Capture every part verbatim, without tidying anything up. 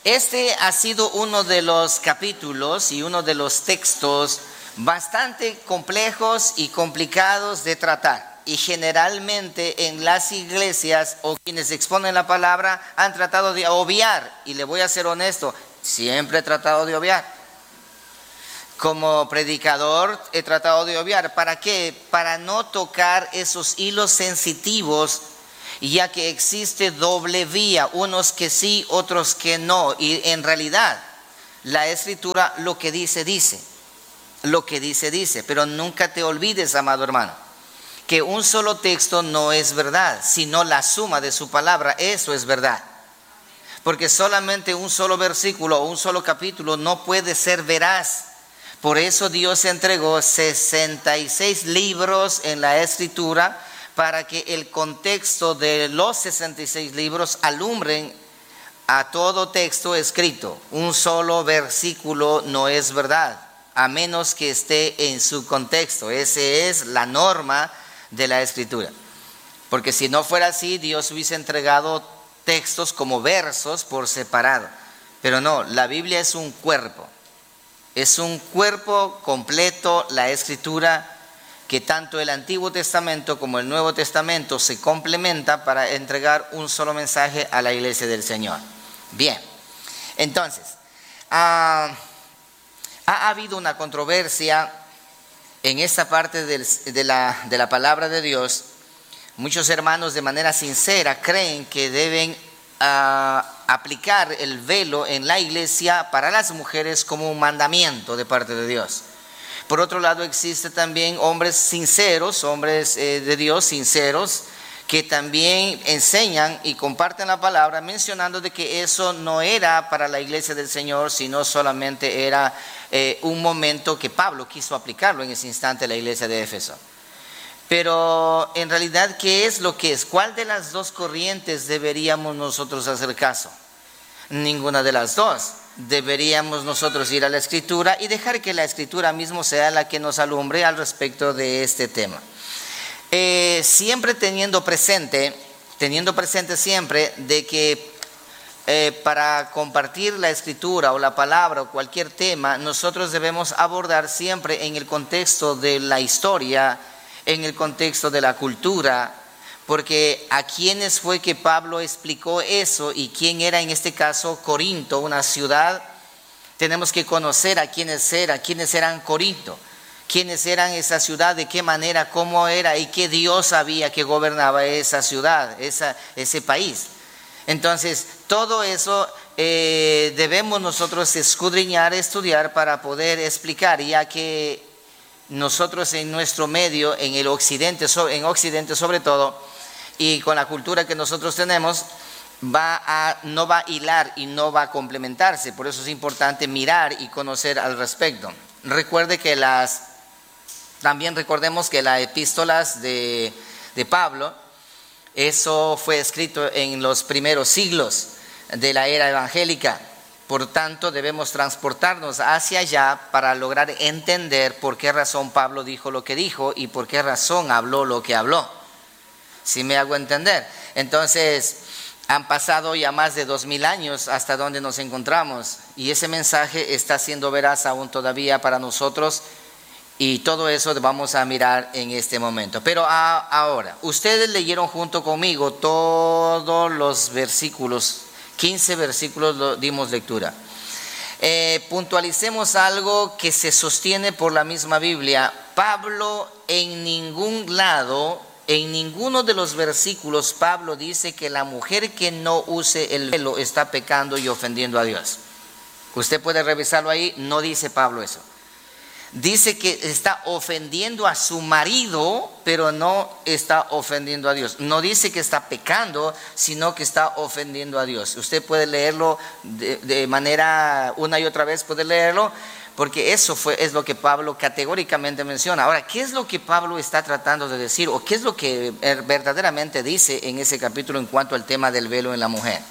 Este ha sido uno de los capítulos y uno de los textos bastante complejos y complicados de tratar. Y generalmente en las iglesias o quienes exponen la palabra han tratado de obviar. Y le voy a ser honesto, siempre he tratado de obviar. Como predicador he tratado de obviar. ¿Para qué? Para no tocar esos hilos sensitivos, ya que existe doble vía, unos que sí, otros que no. Y en realidad la Escritura lo que dice, dice. Lo que dice, dice. Pero nunca te olvides, amado hermano, que un solo texto no es verdad, sino la suma de su palabra, eso es verdad. Porque solamente un solo versículo o un solo capítulo no puede ser veraz. Por eso Dios entregó sesenta y seis libros en la Escritura, para que el contexto de los sesenta y seis libros alumbren a todo texto escrito. Un solo versículo no es verdad, a menos que esté en su contexto. Esa es la norma de la Escritura. Porque si no fuera así, Dios hubiese entregado textos como versos por separado. Pero no, la Biblia es un cuerpo. Es un cuerpo completo, la Escritura, que tanto el Antiguo Testamento como el Nuevo Testamento se complementa para entregar un solo mensaje a la iglesia del Señor. Bien, entonces, ah, ha habido una controversia en esta parte del, de, la, de la palabra de Dios. Muchos hermanos de manera sincera creen que deben uh, aplicar el velo en la iglesia para las mujeres como un mandamiento de parte de Dios. Por otro lado, existe también hombres sinceros, hombres eh, de Dios sinceros, que también enseñan y comparten la palabra mencionando de que eso no era para la iglesia del Señor, sino solamente era eh, un momento que Pablo quiso aplicarlo en ese instante a la iglesia de Éfeso. Pero en realidad, ¿qué es lo que es? ¿Cuál de las dos corrientes deberíamos nosotros hacer caso? Ninguna de las dos. Deberíamos nosotros ir a la Escritura y dejar que la Escritura mismo sea la que nos alumbre al respecto de este tema. Eh, siempre teniendo presente, teniendo presente siempre de que eh, para compartir la Escritura o la palabra o cualquier tema, nosotros debemos abordar siempre en el contexto de la historia, en el contexto de la cultura, porque a quiénes fue que Pablo explicó eso y quién era en este caso Corinto, una ciudad. Tenemos que conocer a quiénes eran, quiénes eran Corinto, quiénes eran esa ciudad, de qué manera, cómo era y qué Dios había que gobernaba esa ciudad, esa, ese país. Entonces, todo eso eh, debemos nosotros escudriñar, estudiar para poder explicar, ya que nosotros en nuestro medio, en el occidente, en occidente sobre todo, y con la cultura que nosotros tenemos, va a, no va a hilar y no va a complementarse. Por eso es importante mirar y conocer al respecto. Recuerde que las, también recordemos que las epístolas de, de Pablo, eso fue escrito en los primeros siglos de la era evangélica. Por tanto, debemos transportarnos hacia allá para lograr entender por qué razón Pablo dijo lo que dijo y por qué razón habló lo que habló. ¿Sí me hago entender? Entonces, han pasado ya más de dos mil años hasta donde nos encontramos y ese mensaje está siendo veraz aún todavía para nosotros, y todo eso vamos a mirar en este momento. Pero a, ahora, ustedes leyeron junto conmigo todos los versículos, quince versículos lo dimos lectura. Eh, puntualicemos algo que se sostiene por la misma Biblia. Pablo en ningún lado, en ninguno de los versículos, Pablo dice que la mujer que no use el velo está pecando y ofendiendo a Dios. Usted puede revisarlo ahí, no dice Pablo eso. Dice que está ofendiendo a su marido, pero no está ofendiendo a Dios. No dice que está pecando, sino que está ofendiendo a Dios. Usted puede leerlo de, de manera, una y otra vez puede leerlo, porque eso fue, es lo que Pablo categóricamente menciona. Ahora, ¿qué es lo que Pablo está tratando de decir? ¿O qué es lo que verdaderamente dice en ese capítulo en cuanto al tema del velo en la mujer?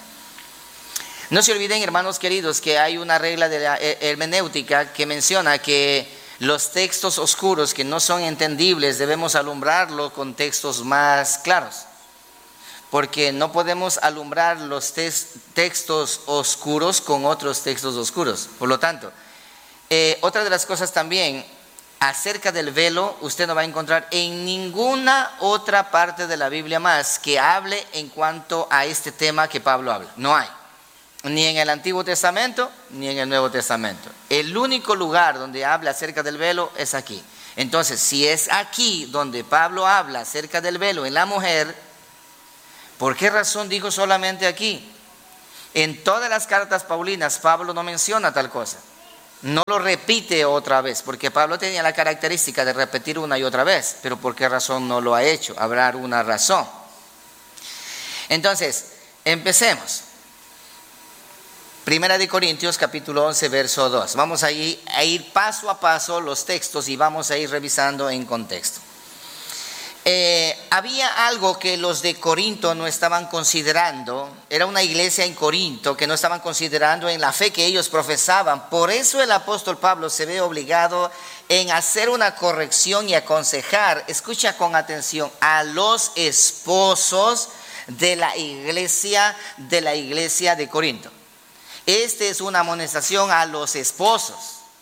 No se olviden, hermanos queridos, que hay una regla de la hermenéutica que menciona que los textos oscuros que no son entendibles debemos alumbrarlos con textos más claros. porque no podemos alumbrar los textos oscuros con otros textos oscuros. Por lo tanto, eh, otra de las cosas también, acerca del velo, usted no va a encontrar en ninguna otra parte de la Biblia más que hable en cuanto a este tema que Pablo habla. No hay. Ni en el Antiguo Testamento, ni en el Nuevo Testamento. El único lugar donde habla acerca del velo es aquí. Entonces, si es aquí donde Pablo habla acerca del velo en la mujer, ¿por qué razón dijo solamente aquí? En todas las cartas paulinas Pablo no menciona tal cosa. No lo repite otra vez, porque Pablo tenía la característica de repetir una y otra vez. Pero ¿por qué razón no lo ha hecho? Habrá alguna razón. Entonces, empecemos. Primera de Corintios capítulo once verso dos. Vamos a ir, a ir paso a paso los textos y vamos a ir revisando en contexto. Eh, había algo que los de Corinto no estaban considerando. Era una iglesia en Corinto que no estaban considerando en la fe que ellos profesaban. Por eso el apóstol Pablo se ve obligado en hacer una corrección y aconsejar, escucha con atención, a los esposos de la iglesia de la iglesia de Corinto. Esta es una amonestación a los esposos,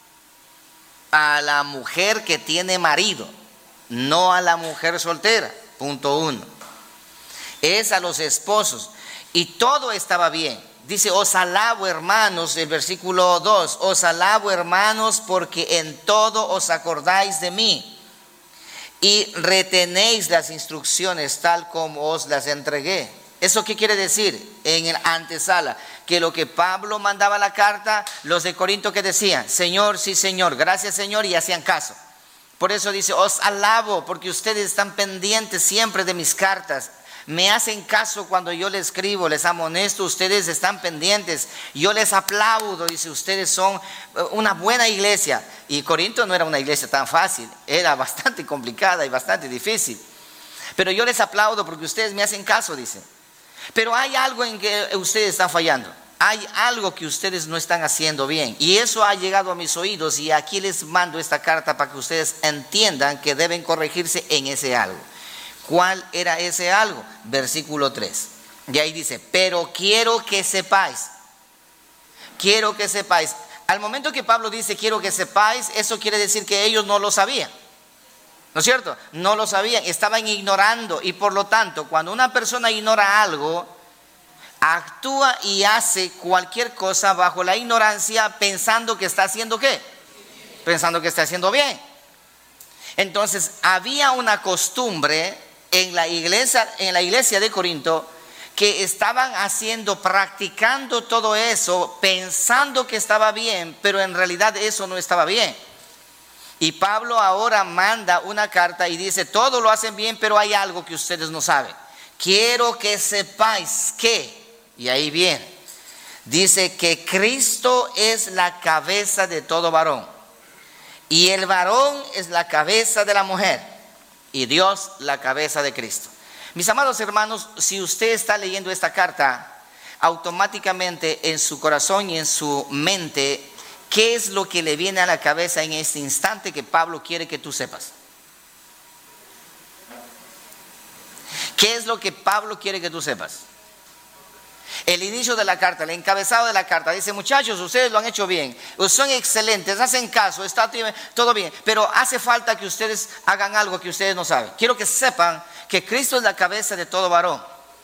a la mujer que tiene marido, no a la mujer soltera, punto uno. Es a los esposos, y todo estaba bien. Dice, os alabo hermanos, el versículo dos, os alabo hermanos porque en todo os acordáis de mí y retenéis las instrucciones tal como os las entregué. ¿Eso qué quiere decir? En el antesala, que lo que Pablo mandaba la carta, los de Corinto que decían, Señor, sí Señor, gracias Señor, y hacían caso. Por eso dice, os alabo porque ustedes están pendientes siempre de mis cartas. Me hacen caso cuando yo les escribo, les amonesto, ustedes están pendientes. Yo les aplaudo, dice, ustedes son una buena iglesia. Y Corinto no era una iglesia tan fácil, era bastante complicada y bastante difícil. Pero yo les aplaudo porque ustedes me hacen caso, dice. Pero hay algo en que ustedes están fallando. Hay algo que ustedes no están haciendo bien. Y eso ha llegado a mis oídos y aquí les mando esta carta para que ustedes entiendan que deben corregirse en ese algo. ¿Cuál era ese algo? Versículo tres. Y ahí dice, pero quiero que sepáis. Quiero que sepáis. Al momento que Pablo dice quiero que sepáis, eso quiere decir que ellos no lo sabían. ¿No es cierto? No lo sabían, estaban ignorando. Y por lo tanto, cuando una persona ignora algo, actúa y hace cualquier cosa bajo la ignorancia pensando que está haciendo ¿qué? Pensando que está haciendo bien. Entonces, había una costumbre en la iglesia, en la iglesia de Corinto, que estaban haciendo, practicando todo eso, pensando que estaba bien, pero en realidad eso no estaba bien. Y Pablo ahora manda una carta y dice, todo lo hacen bien, pero hay algo que ustedes no saben. Quiero que sepáis que, y ahí viene, dice que Cristo es la cabeza de todo varón, y el varón es la cabeza de la mujer, y Dios la cabeza de Cristo. Mis amados hermanos, si usted está leyendo esta carta, automáticamente en su corazón y en su mente, ¿qué es lo que le viene a la cabeza en este instante que Pablo quiere que tú sepas? ¿Qué es lo que Pablo quiere que tú sepas? El inicio de la carta, el encabezado de la carta, dice, muchachos, ustedes lo han hecho bien, son excelentes, hacen caso, está todo bien, pero hace falta que ustedes hagan algo que ustedes no saben. Quiero que sepan que Cristo es la cabeza de todo varón,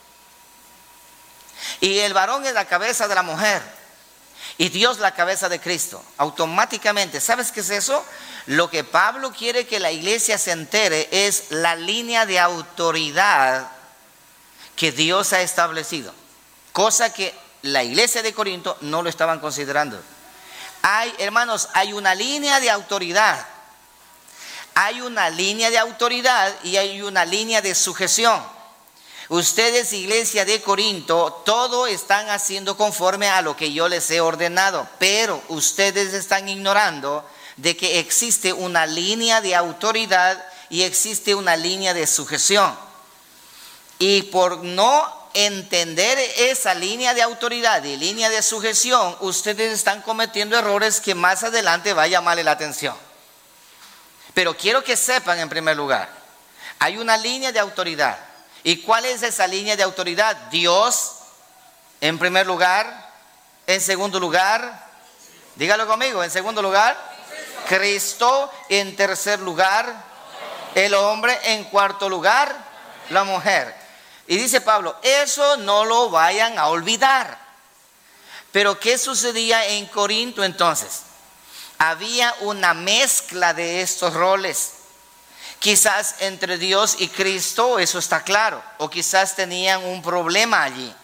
y el varón es la cabeza de la mujer, y Dios la cabeza de Cristo. Automáticamente, ¿sabes qué es eso? Lo que Pablo quiere que la iglesia se entere es la línea de autoridad que Dios ha establecido, cosa que la iglesia de Corinto no lo estaban considerando. Hay, hermanos, hay una línea de autoridad, hay una línea de autoridad y hay una línea de sujeción. Ustedes, iglesia de Corinto, todo están haciendo conforme a lo que yo les he ordenado, pero ustedes están ignorando de que existe una línea de autoridad y existe una línea de sujeción. Y por no entender esa línea de autoridad y línea de sujeción, ustedes están cometiendo errores que más adelante va a llamarle la atención. Pero quiero que sepan, en primer lugar, hay una línea de autoridad. ¿Y cuál es esa línea de autoridad? Dios en primer lugar, en segundo lugar, dígalo conmigo, en segundo lugar, Cristo, en tercer lugar, el hombre, en cuarto lugar, la mujer. Y dice Pablo, eso no lo vayan a olvidar. Pero ¿qué sucedía en Corinto entonces? Había una mezcla de estos roles. Quizás entre Dios y Cristo, eso está claro, o quizás tenían un problema allí.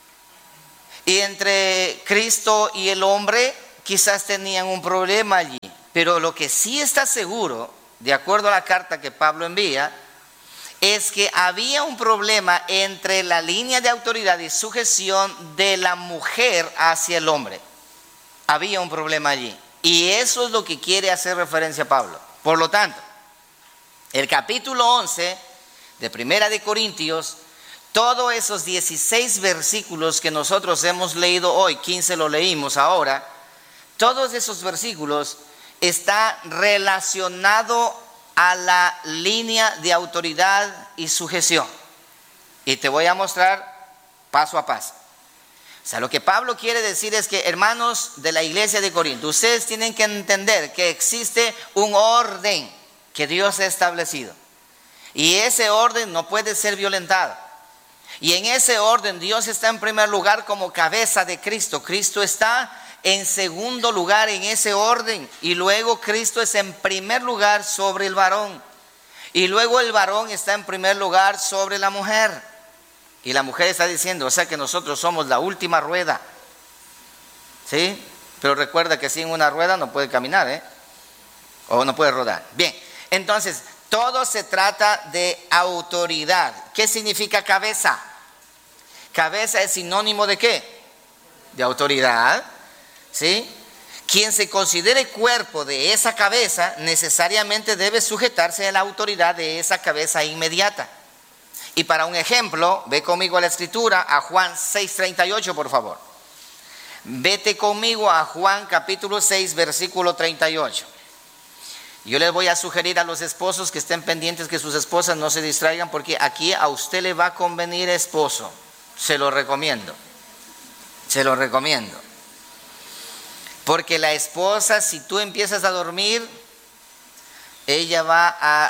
Y entre Cristo y el hombre, quizás tenían un problema allí. Pero lo que sí está seguro, de acuerdo a la carta que Pablo envía, es que había un problema entre la línea de autoridad y sujeción de la mujer hacia el hombre. Había un problema allí. Y eso es lo que quiere hacer referencia Pablo. Por lo tanto, el capítulo once de Primera de Corintios, todos esos dieciséis versículos que nosotros hemos leído hoy, quince lo leímos ahora, todos esos versículos están relacionados a la línea de autoridad y sujeción. Y te voy a mostrar paso a paso. O sea, lo que Pablo quiere decir es que, hermanos de la iglesia de Corinto, ustedes tienen que entender que existe un orden que Dios ha establecido. Y ese orden no puede ser violentado. Y en ese orden Dios está en primer lugar como cabeza de Cristo. Cristo está en segundo lugar en ese orden. Y luego Cristo es en primer lugar sobre el varón. Y luego el varón está en primer lugar sobre la mujer. Y la mujer está diciendo, o sea que nosotros somos la última rueda. ¿Sí? Pero recuerda que sin una rueda no puede caminar, ¿eh? O no puede rodar. Bien, entonces todo se trata de autoridad. ¿Qué significa cabeza? Cabeza es sinónimo de ¿qué? De autoridad. ¿Sí? Quien se considere cuerpo de esa cabeza necesariamente debe sujetarse a la autoridad de esa cabeza inmediata. Y para un ejemplo, ve conmigo a la escritura, a Juan seis treinta y ocho, por favor. Vete conmigo a Juan capítulo seis, versículo treinta y ocho. Yo les voy a sugerir a los esposos que estén pendientes que sus esposas no se distraigan, porque aquí a usted le va a convenir esposo. Se lo recomiendo. Se lo recomiendo. Porque la esposa, si tú empiezas a dormir, ella va a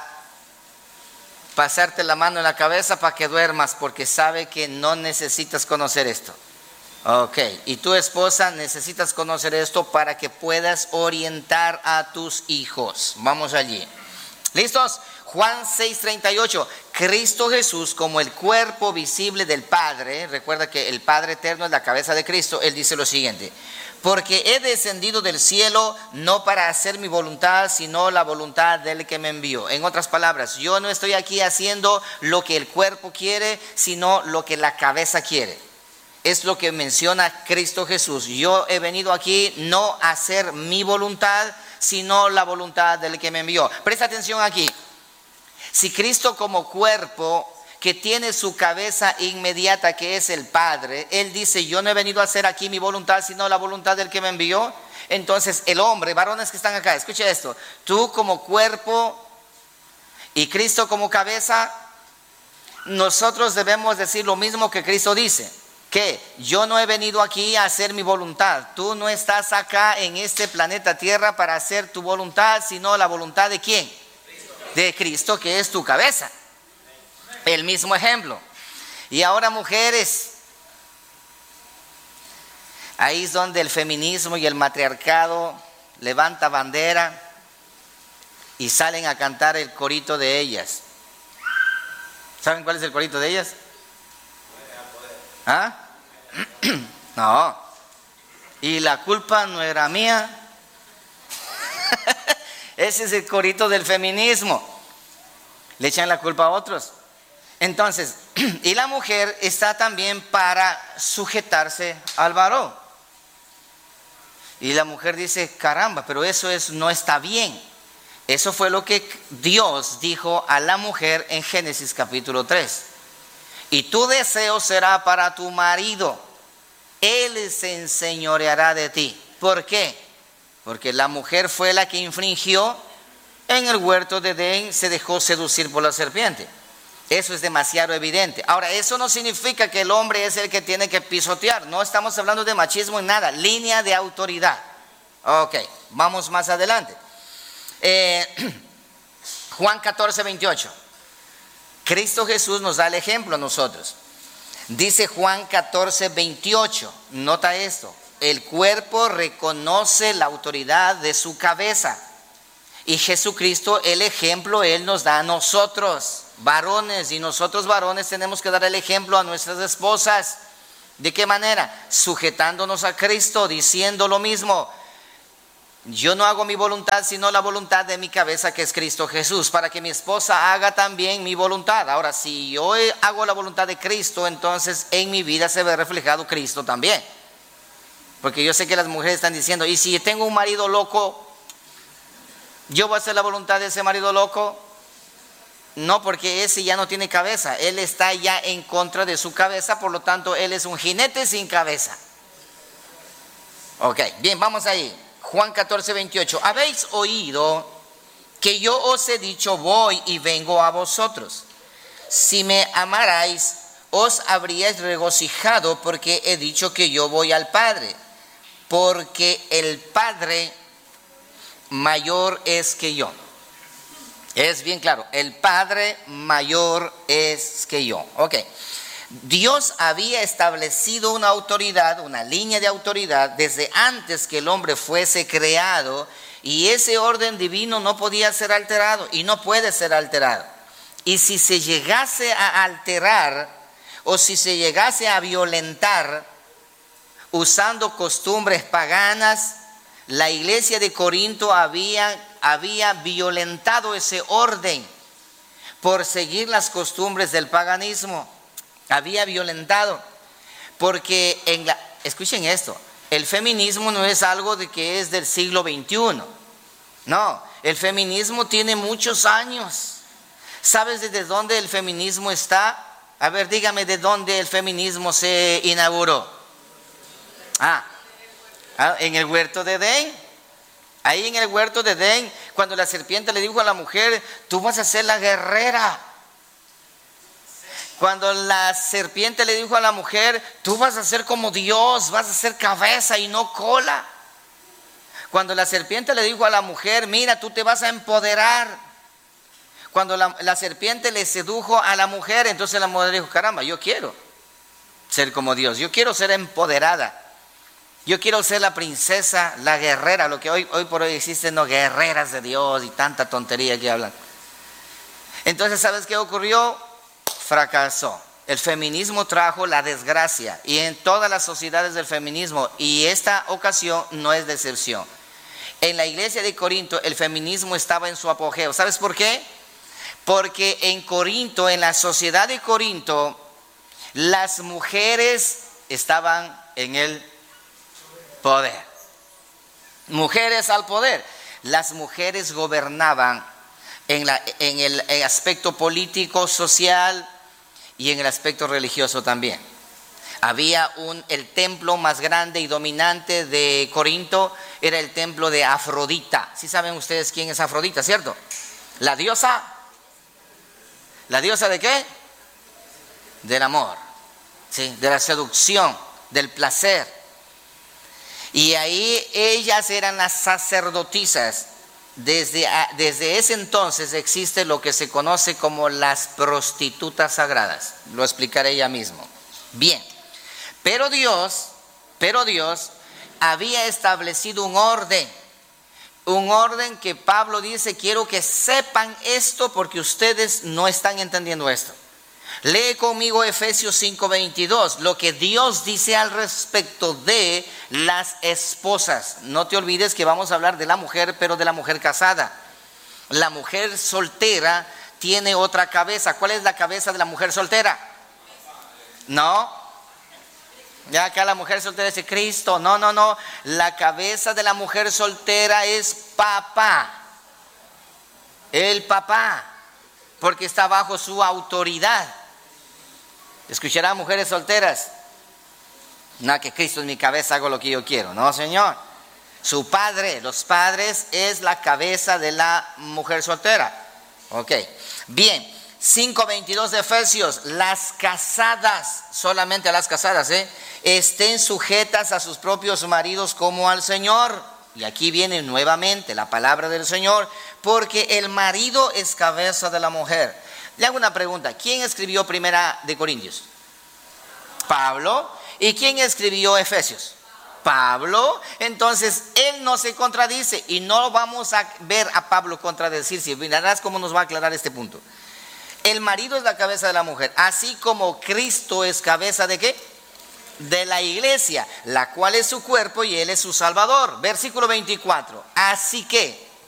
pasarte la mano en la cabeza para que duermas, porque sabe que no necesitas conocer esto. Ok, y tu esposa necesitas conocer esto para que puedas orientar a tus hijos. Vamos allí. ¿Listos? Juan seis treinta y ocho. Cristo Jesús como el cuerpo visible del Padre. Recuerda que el Padre eterno es la cabeza de Cristo. Él dice lo siguiente: porque he descendido del cielo no para hacer mi voluntad, sino la voluntad del que me envió. En otras palabras, yo no estoy aquí haciendo lo que el cuerpo quiere, sino lo que la cabeza quiere. Es lo que menciona Cristo Jesús. Yo he venido aquí no a hacer mi voluntad, sino la voluntad del que me envió. Presta atención aquí. Si Cristo como cuerpo que tiene su cabeza inmediata, que es el Padre, Él dice, yo no he venido a hacer aquí mi voluntad, sino la voluntad del que me envió. Entonces el hombre, varones que están acá, escucha esto, tú como cuerpo y Cristo como cabeza, nosotros debemos decir lo mismo que Cristo dice, que yo no he venido aquí a hacer mi voluntad. Tú no estás acá en este planeta Tierra para hacer tu voluntad, sino la voluntad de ¿quién? De Cristo, que es tu cabeza. El mismo ejemplo. Y ahora, mujeres, ahí es donde el feminismo y el matriarcado levanta bandera y salen a cantar el corito de ellas. ¿Saben cuál es el corito de ellas? ¿Ah? No. Y la culpa no era mía. Ese es el corito del feminismo. Le echan la culpa a otros. Entonces, y la mujer está también para sujetarse al varón. Y la mujer dice, caramba, pero eso es, no está bien. Eso fue lo que Dios dijo a la mujer en Génesis capítulo tres. Y tu deseo será para tu marido, él se enseñoreará de ti. ¿Por qué? Porque la mujer fue la que infringió en el huerto de Edén, se dejó seducir por la serpiente. Eso es demasiado evidente. Ahora, eso no significa que el hombre es el que tiene que pisotear. No estamos hablando de machismo en nada. Línea de autoridad. Ok, vamos más adelante. Eh, Juan catorce, veintiocho. Cristo Jesús nos da el ejemplo a nosotros. Dice Juan catorce, veintiocho. Nota esto. El cuerpo reconoce la autoridad de su cabeza. Y Jesucristo, el ejemplo, Él nos da a nosotros, varones. Y nosotros varones tenemos que dar el ejemplo a nuestras esposas. ¿De qué manera? Sujetándonos a Cristo, diciendo lo mismo. Yo no hago mi voluntad, sino la voluntad de mi cabeza, que es Cristo Jesús, para que mi esposa haga también mi voluntad. Ahora, si yo hago la voluntad de Cristo, entonces en mi vida se ve reflejado Cristo también. Porque yo sé que las mujeres están diciendo, ¿y si tengo un marido loco, yo voy a hacer la voluntad de ese marido loco? No, porque ese ya no tiene cabeza. Él está ya en contra de su cabeza, por lo tanto, él es un jinete sin cabeza. Ok, bien, vamos ahí. Juan catorce, veintiocho. Habéis oído que yo os he dicho, voy y vengo a vosotros. Si me amarais, os habríais regocijado, porque he dicho que yo voy al Padre. Porque el Padre mayor es que yo. Es bien claro, el Padre mayor es que yo. Ok. Dios había establecido una autoridad, una línea de autoridad desde antes que el hombre fuese creado, y ese orden divino no podía ser alterado y no puede ser alterado. Y si se llegase a alterar o si se llegase a violentar usando costumbres paganas, la iglesia de Corinto había, había violentado ese orden por seguir las costumbres del paganismo. Había violentado, porque en la, escuchen esto, el feminismo no es algo de que es del siglo veintiuno, no, el feminismo tiene muchos años. ¿Sabes desde dónde el feminismo está? A ver, dígame de dónde el feminismo se inauguró. Ah, ah en el huerto de Edén. Ahí en el huerto de Edén, cuando la serpiente le dijo a la mujer, tú vas a ser la guerrera. Cuando la serpiente le dijo a la mujer, tú vas a ser como Dios, vas a ser cabeza y no cola. Cuando la serpiente le dijo a la mujer, mira, tú te vas a empoderar. Cuando la, la serpiente le sedujo a la mujer, entonces la mujer dijo, caramba, yo quiero ser como Dios, yo quiero ser empoderada. Yo quiero ser la princesa, la guerrera, lo que hoy, hoy por hoy existen, no, guerreras de Dios y tanta tontería que hablan. Entonces, ¿sabes qué ocurrió? Fracasó. El feminismo trajo la desgracia, y en todas las sociedades del feminismo, y esta ocasión no es de excepción. En la iglesia de Corinto el feminismo estaba en su apogeo. ¿Sabes por qué? Porque en Corinto, en la sociedad de Corinto, las mujeres estaban en el poder. Mujeres al poder. Las mujeres gobernaban en, la, en el en aspecto político, social y en el aspecto religioso también. Había un, el templo más grande y dominante de Corinto era el templo de Afrodita. ¿Sí saben ustedes quién es Afrodita, cierto? La diosa. ¿La diosa de qué? Del amor, ¿sí? De la seducción, del placer. Y ahí ellas eran las sacerdotisas. Desde, desde ese entonces existe lo que se conoce como las prostitutas sagradas. Lo explicaré ya mismo. Bien, pero Dios, pero Dios había establecido un orden. Un orden que Pablo dice, quiero que sepan esto porque ustedes no están entendiendo esto. Lee conmigo Efesios cinco veintidós, lo que Dios dice al respecto de las esposas. No te olvides que vamos a hablar de la mujer, pero de la mujer casada. La mujer soltera tiene otra cabeza. ¿Cuál es la cabeza de la mujer soltera? No. Ya acá la mujer soltera dice Cristo. No, no, no. La cabeza de la mujer soltera es papá. El papá. Porque está bajo su autoridad. ¿Escucharán mujeres solteras? No, que Cristo es mi cabeza, hago lo que yo quiero. No, Señor. Su padre, los padres, es la cabeza de la mujer soltera. Ok. Bien. cinco veintidós de Efesios, las casadas, solamente a las casadas, ¿eh? estén sujetas a sus propios maridos como al Señor. Y aquí viene nuevamente la palabra del Señor, porque el marido es cabeza de la mujer. Le hago una pregunta, ¿quién escribió Primera de Corintios? Pablo. ¿Y quién escribió Efesios? Pablo. Entonces él no se contradice y no vamos a ver a Pablo contradecirse. Mirarás cómo nos va a aclarar este punto. El marido es la cabeza de la mujer, así como Cristo es cabeza de ¿qué? De la iglesia, la cual es su cuerpo y él es su salvador. Versículo veinticuatro. Así que